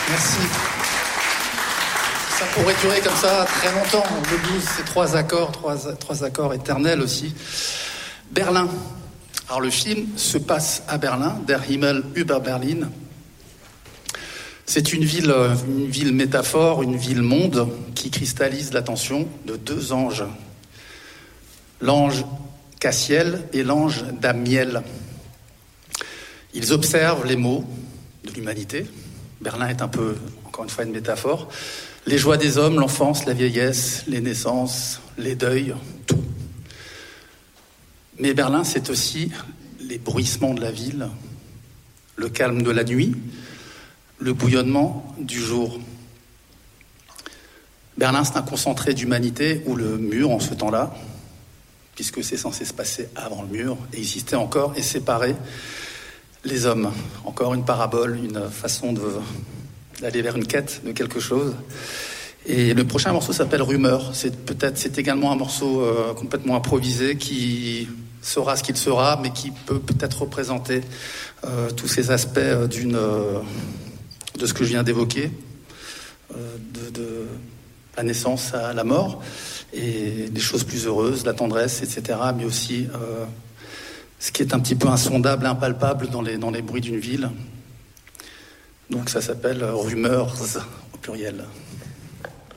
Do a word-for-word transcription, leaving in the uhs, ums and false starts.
Merci. Ça pourrait durer comme ça très longtemps. Le blues, c'est trois accords, trois, trois accords éternels aussi. Berlin. Alors le film se passe à Berlin, Der Himmel über Berlin. C'est une ville, une ville métaphore, une ville monde qui cristallise l'attention de deux anges. L'ange Cassiel et l'ange Damiel. Ils observent les maux de l'humanité. Berlin est un peu, encore une fois, une métaphore. Les joies des hommes, l'enfance, la vieillesse, les naissances, les deuils, tout. Mais Berlin, c'est aussi les bruissements de la ville, le calme de la nuit, le bouillonnement du jour. Berlin, c'est un concentré d'humanité où le mur, en ce temps-là, puisque c'est censé se passer avant le mur, existait encore et séparait les hommes. Encore une parabole, une façon de, d'aller vers une quête de quelque chose. Et le prochain morceau s'appelle Rumeur. C'est peut-être, c'est également un morceau euh, complètement improvisé qui sera ce qu'il sera, mais qui peut peut-être représenter euh, tous ces aspects euh, d'une, euh, de ce que je viens d'évoquer, euh, de, de la naissance à la mort, et des choses plus heureuses, la tendresse, et cetera, mais aussi euh, ce qui est un petit peu insondable, impalpable dans les, dans les bruits d'une ville. Donc ça s'appelle Rumeurs au pluriel.